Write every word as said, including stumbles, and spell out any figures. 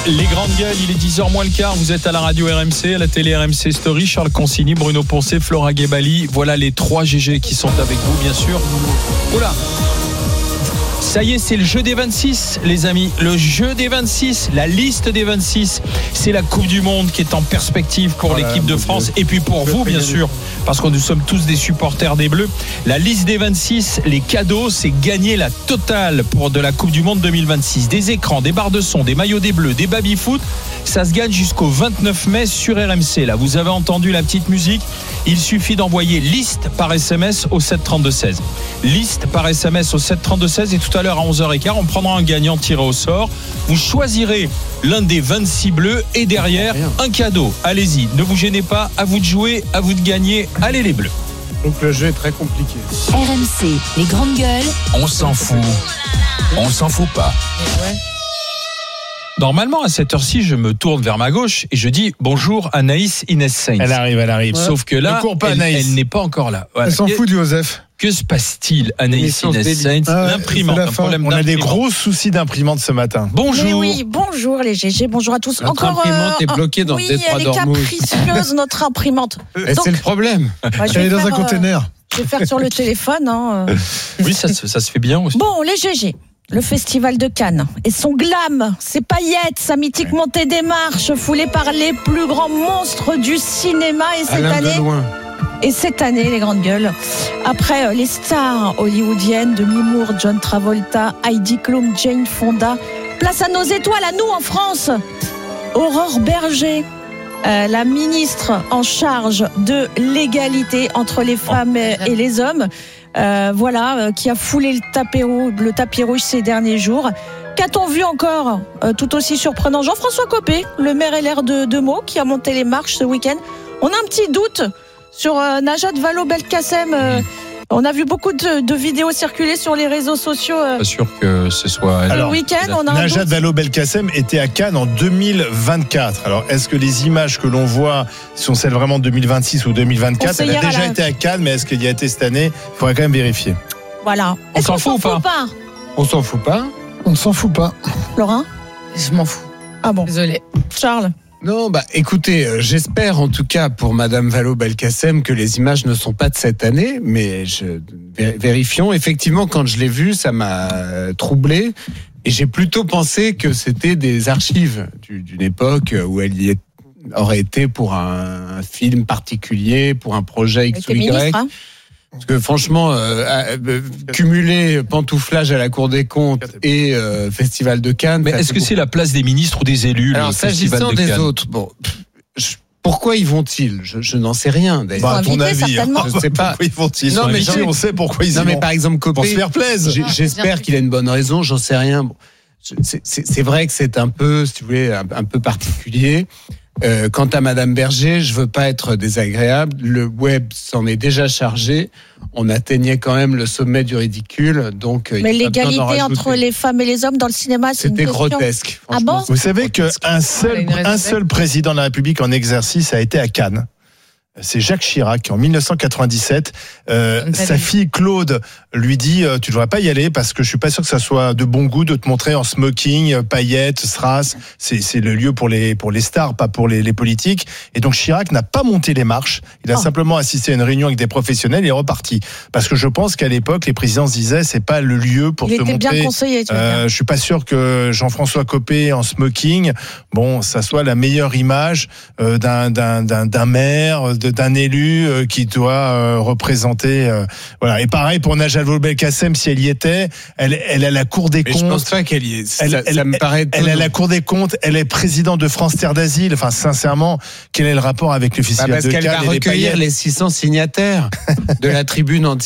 Les grandes gueules, il est dix heures moins le quart, vous êtes à la radio R M C, à la télé R M C Story, Charles Consigny, Bruno Poncet, Flora Guébali, voilà les trois G G qui sont avec vous bien sûr. Oula, ça y est, c'est le jeu des vingt-six les amis, le jeu des vingt-six, la liste des vingt-six, c'est la Coupe du Monde qui est en perspective pour voilà, l'équipe de France Dieu. Et puis pour vous bien sûr, parce que nous sommes tous des supporters des Bleus. La liste des vingt-six, les cadeaux, c'est gagner la totale pour de la Coupe du Monde deux mille vingt-six. Des écrans, des barres de son, des maillots des Bleus, des baby-foot, ça se gagne jusqu'au vingt-neuf mai sur R M C. Là, vous avez entendu la petite musique, il suffit d'envoyer liste par S M S au sept trente-deux seize. Liste par S M S au sept trente-deux seize et tout à l'heure à onze heures quinze, on prendra un gagnant tiré au sort. Vous choisirez l'un des vingt-six Bleus et derrière un cadeau. Allez-y, ne vous gênez pas, à vous de jouer, à vous de gagner. Allez les Bleus. Donc le jeu est très compliqué. R M C, les grandes gueules. On s'en fout. On s'en fout pas. Ouais. Normalement, à cette heure-ci, je me tourne vers ma gauche et je dis bonjour Anaïs Inès Sainz. Elle arrive, elle arrive. Ouais. Sauf que là, pas, elle, elle n'est pas encore là. Voilà. Elle s'en fout du Joseph. Que se passe-t-il, Anaïs Inès Sainz? ah, L'imprimante, un problème On a des gros soucis d'imprimante ce matin. Bonjour. Mais oui, bonjour les G G, bonjour à tous. Notre Encore imprimante euh, est bloquée dans oui, le détroit d'Ormuz. Oui, elle est capricieuse, notre imprimante. Et c'est le problème. Bah, Elle est dans un faire, container. Euh, je vais faire sur le téléphone. Hein. Oui, ça, ça se fait bien aussi. Bon, les G G. Le Festival de Cannes et son glam, ses paillettes, sa mythique montée des marches, foulée par les plus grands monstres du cinéma. Et cette Alain année, Deloin. et cette année, les grandes gueules, après les stars hollywoodiennes de Demi Moore, John Travolta, Heidi Klum, Jane Fonda, place à nos étoiles, à nous en France. Aurore Berger, euh, la ministre en charge de l'égalité entre les femmes oh. et les hommes. Euh, voilà, euh, qui a foulé le tapis rouge, le tapis rouge ces derniers jours. Qu'a-t-on vu encore euh, tout aussi surprenant? Jean-François Copé, le maire L R de, de Meaux, qui a monté les marches ce week-end. On a un petit doute sur euh, Najat Vallaud-Belkacem. Euh, on a vu beaucoup de, de vidéos circuler sur les réseaux sociaux. Euh, Pas sûr que ce soit. Alors, le week-end, on a Najat Vallaud-Belkacem était à Cannes en deux mille vingt-quatre. Alors, est-ce que les images que l'on voit sont celles vraiment de deux mille vingt-six ou deux mille vingt-quatre? Elle a déjà la... été à Cannes, mais est-ce qu'il y a été cette année? Il faudrait quand même vérifier. Voilà. On est-ce s'en qu'on fout s'en ou fout pas, pas On s'en fout pas. On ne s'en fout pas. Laurent? Je m'en fous. Ah bon? Désolé. Charles? Non, bah écoutez, euh, j'espère en tout cas pour Madame Vallaud-Belkacem que les images ne sont pas de cette année, mais je, vérifions. Effectivement, quand je l'ai vue, ça m'a troublé et j'ai plutôt pensé que c'était des archives d'une époque où elle y est, aurait été pour un film particulier, pour un projet X ou Y. Ministre, hein. Parce que franchement, euh, euh, cumuler pantouflage à la Cour des comptes et euh, Festival de Cannes. Mais est-ce que c'est la place des ministres ou des élus? Alors, le Festival s'agissant de des Cannes autres, bon, je, pourquoi y vont-ils? Je, je n'en sais rien. Ils sont bah, à ton invités, avis, certainement. Je sais pas. Pourquoi ils vont-ils? Non, mais invités, on sait pourquoi ils non, y mais vont. par exemple, Copé, pour se faire plaisir. J'espère qu'il a une bonne raison. J'en sais rien. Bon, c'est, c'est, c'est vrai que c'est un peu, si vous voulez, un, un peu particulier. Euh, quant à Madame Berger, je veux pas être désagréable. Le web s'en est déjà chargé. On atteignait quand même le sommet du ridicule. Donc, mais l'égalité entre les femmes et les hommes dans le cinéma, c'est c'était une question. grotesque. Ah bon? Vous savez qu'un seul, un seul président de la République en exercice a été à Cannes. C'est Jacques Chirac en mille neuf cent quatre-vingt-dix-sept. Euh, sa fille Claude lui dit euh, tu devrais pas y aller parce que je suis pas sûr que ça soit de bon goût de te montrer en smoking, paillettes, strass. C'est, c'est le lieu pour les pour les stars, pas pour les, les politiques. Et donc Chirac n'a pas monté les marches. Il a oh. simplement assisté à une réunion avec des professionnels et est reparti. Parce que je pense qu'à l'époque les présidents se disaient c'est pas le lieu pour il te était montrer. Bien conseillé. Tu euh, je suis pas sûr que Jean-François Copé en smoking, bon, ça soit la meilleure image euh, d'un d'un d'un d'un maire. d'un élu euh, qui doit euh, représenter euh, voilà. Et pareil pour Najat Vallaud-Belkacem, si elle y était, elle elle a la Cour des Mais comptes. Je pense pas qu'elle y est. Elle, ça, elle, ça me paraît. Elle a la Cour des comptes. Elle est présidente de France Terre d'Asile. Enfin, sincèrement, quel est le rapport avec le Festival bah parce de Cannes? Parce qu'elle va recueillir les, les six cents signataires de la tribune anti